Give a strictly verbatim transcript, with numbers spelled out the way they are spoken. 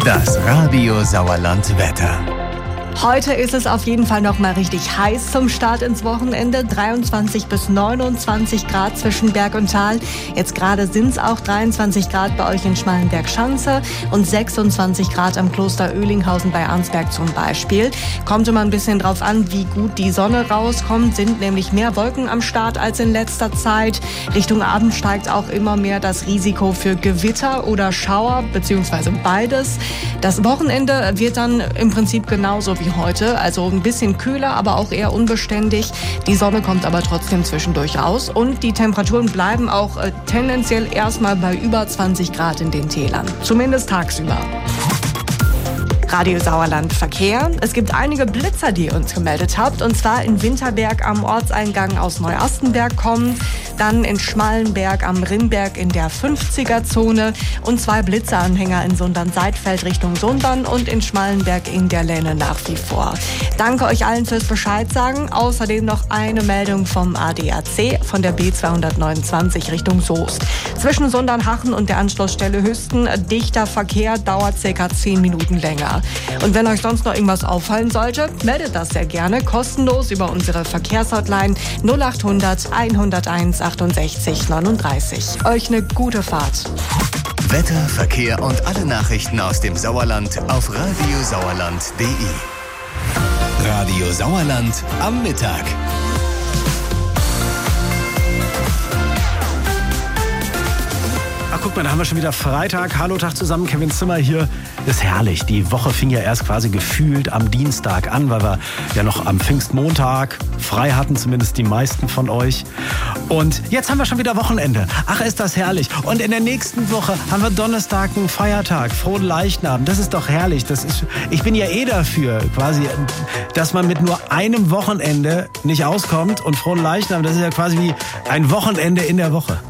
Das Radio Sauerland Wetter. Heute ist es auf jeden Fall noch mal richtig heiß zum Start ins Wochenende. dreiundzwanzig bis neunundzwanzig Grad zwischen Berg und Tal. Jetzt gerade sind es auch dreiundzwanzig Grad bei euch in Schmallenberg-Schanze und sechsundzwanzig Grad am Kloster Oelinghausen bei Arnsberg zum Beispiel. Kommt immer ein bisschen drauf an, wie gut die Sonne rauskommt. Sind nämlich mehr Wolken am Start als in letzter Zeit. Richtung Abend steigt auch immer mehr das Risiko für Gewitter oder Schauer, beziehungsweise beides. Das Wochenende wird dann im Prinzip genauso wie heute, also ein bisschen kühler, aber auch eher unbeständig. Die Sonne kommt aber trotzdem zwischendurch raus und die Temperaturen bleiben auch äh, tendenziell erstmal bei über zwanzig Grad in den Tälern, zumindest tagsüber. Radio Sauerland Verkehr. Es gibt einige Blitzer, die ihr uns gemeldet habt, und zwar in Winterberg am Ortseingang aus Neuastenberg kommen, dann in Schmallenberg am Rinnberg in der fünfziger-Zone und zwei Blitzeranhänger in Sundern-Seidfeld Richtung Sundern und in Schmallenberg in der Lenne nach wie vor. Danke euch allen fürs Bescheid sagen. Außerdem noch eine Meldung vom A D A C von der B zweihundertneunundzwanzig Richtung Soest. Zwischen Sundern-Hachen und der Anschlussstelle Hüsten dichter Verkehr, dauert ca. zehn Minuten länger. Und wenn euch sonst noch irgendwas auffallen sollte, meldet das sehr gerne kostenlos über unsere Verkehrshotline null acht hundert hunderteins achtundsechzig neununddreißig. Euch eine gute Fahrt. Wetter, Verkehr und alle Nachrichten aus dem Sauerland auf radiosauerland punkt de. Radio Sauerland am Mittag. Ach, guck mal, da haben wir schon wieder Freitag. Hallo, Tag zusammen, Kevin Zimmer hier. Ist herrlich. Die Woche fing ja erst quasi gefühlt am Dienstag an, weil wir ja noch am Pfingstmontag frei hatten, zumindest die meisten von euch. Und jetzt haben wir schon wieder Wochenende. Ach, ist das herrlich. Und in der nächsten Woche haben wir Donnerstag einen Feiertag, Frohen Leichnam. Das ist doch herrlich. Das ist, ich bin ja eh dafür, quasi, dass man mit nur einem Wochenende nicht auskommt. Und Frohen Leichnam, das ist ja quasi wie ein Wochenende in der Woche.